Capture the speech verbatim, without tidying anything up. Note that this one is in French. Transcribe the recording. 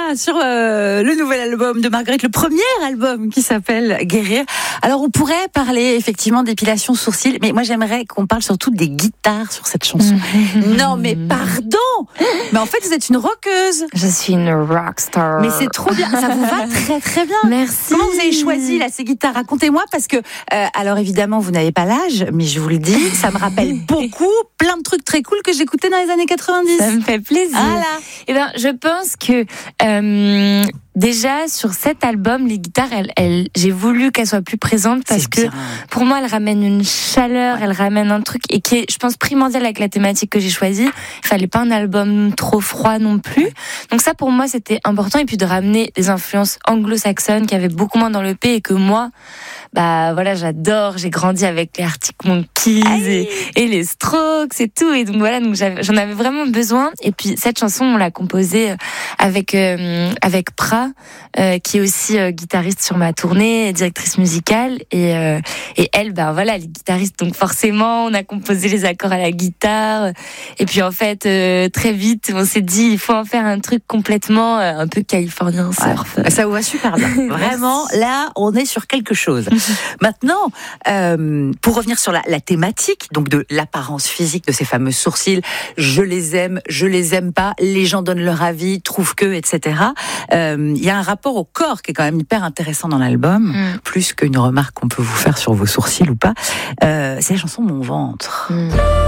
sur euh, le nouvel album de Marguerite, le premier album qui s'appelle Guérir. Alors on pourrait parler effectivement d'épilation sourcils, mais moi j'aimerais qu'on parle surtout des guitares sur cette chanson. Non mais pardon, mais en fait vous êtes une rockeuse. Je suis une rockstar. Mais c'est trop bien, ça vous va très très bien. Merci. Comment vous avez choisi là ces guitares? Racontez-moi parce que euh, alors évidemment vous n'avez pas l'âge, mais je vous le dis, ça me rappelle beaucoup plein de trucs très cool que j'écoutais dans les années quatre-vingt-dix. Ça me fait plaisir. Voilà. Eh ben, je pense que euh, déjà sur cet album, les guitares, elles, elles, j'ai voulu qu'elles soient plus présentes parce que pour moi, elles ramènent une chaleur, ouais. elles ramènent un truc et qui est, je pense, primordial avec la thématique que j'ai choisie. Il fallait pas un album trop froid non plus. Ouais. Donc ça, pour moi, c'était important. Et puis de ramener des influences anglo-saxonnes qui avaient beaucoup moins dans le P et que moi, bah voilà, j'adore. J'ai grandi avec les Arctic Monkeys et, et les Strokes et tout. Et donc voilà, donc j'avais, j'en avais vraiment besoin. Et puis cette chanson, on l'a composée avec euh, avec Pra, euh, qui est aussi euh, guitariste sur ma tournée, directrice musicale. Et euh, et elle, bah voilà, elle est guitariste. Donc forcément, on a composé les accords à la guitare. Et puis en fait, euh, très vite, on s'est dit, il faut en faire un truc complètement euh, un peu californien surf. Ouais, ça vous va super bien. Vraiment, là, on est sur quelque chose. Maintenant, euh, pour revenir sur la, la thématique, donc de l'apparence physique de ces fameux sourcils, je les aime, je les aime pas, les gens donnent leur avis, trouvent que, et cetera. Euh, il y a un rapport au corps qui est quand même hyper intéressant dans l'album, mm. plus qu'une remarque qu'on peut vous faire sur vos sourcils ou pas. Euh, c'est la chanson Mon ventre. Mm.